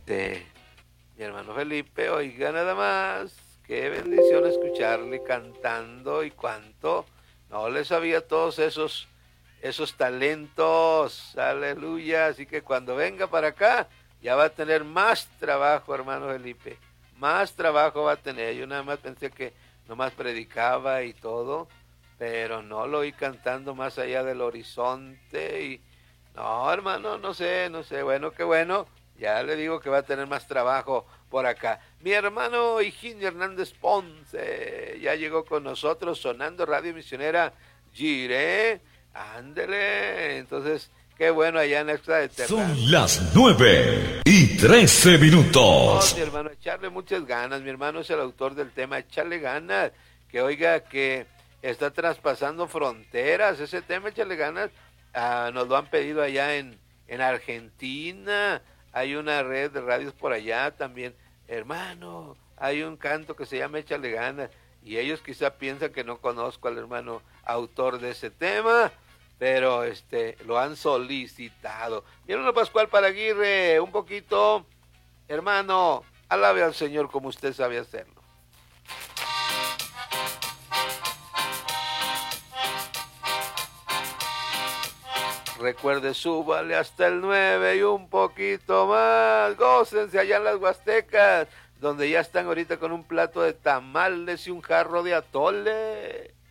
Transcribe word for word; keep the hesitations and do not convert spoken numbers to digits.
este, mi hermano Felipe, oiga nada más, qué bendición escucharle cantando y cuánto, no le sabía todos esos, esos talentos, aleluya, así que cuando venga para acá, ya va a tener más trabajo, hermano Felipe, más trabajo va a tener. Yo nada más pensé que nomás predicaba y todo, pero no lo oí cantando más allá del horizonte y no, hermano, no sé, no sé, bueno, qué bueno, ya le digo que va a tener más trabajo por acá. Mi hermano Higinio Hernández Ponce ya llegó con nosotros sonando Radio Misionera Jiré, ándele, entonces, qué bueno allá en Extra de Terra. Son las nueve y trece minutos. Mi hermano, echarle muchas ganas, mi hermano es el autor del tema, echarle ganas, que oiga que está traspasando fronteras, ese tema, echarle ganas, ah, nos lo han pedido allá en, en Argentina, hay una red de radios por allá también, hermano, hay un canto que se llama Échale ganas, y ellos quizá piensan que no conozco al hermano autor de ese tema, pero este lo han solicitado. Mi hermano Pascual Paraguirre, un poquito, hermano, alabe al Señor como usted sabe hacerlo. Recuerde, súbale hasta el nueve y un poquito más. Gócense allá en las Huastecas, donde ya están ahorita con un plato de tamales y un jarro de atole.